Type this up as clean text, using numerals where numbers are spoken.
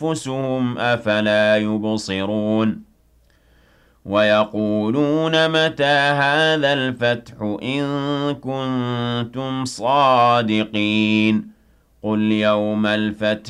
أنفسهم أفلا يبصرون ويقولون متى هذا الفتح إن كنتم صادقين قل يوم الفتح